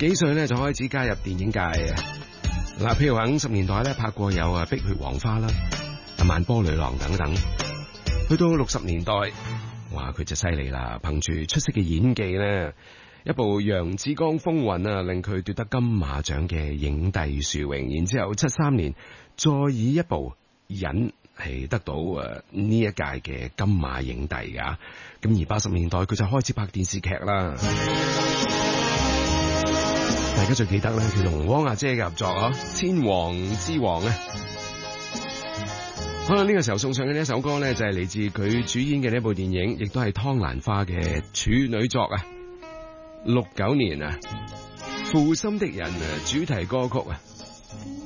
幾歲咧就開始加入電影界啊。嗱，譬如話50年代咧拍過有《碧血黃花》啦、《萬波女郎》等等。去到60年代，哇佢就犀利啦，憑住出色嘅演技咧，一部《揚子江風雲》啊，令佢奪得金馬獎嘅影帝殊榮。然之後73年再以一部《忍》係得到呢一屆嘅金馬影帝噶。咁而80年代佢就開始拍電視劇啦。大家最記得咧，佢同汪阿姐嘅合作啊，《千王之王》啊。可能呢個時候送上嘅呢一首歌咧，就係嚟自佢主演嘅呢部電影，亦都係湯蘭花嘅處女作啊。69年啊，負心的人啊，主題歌曲啊。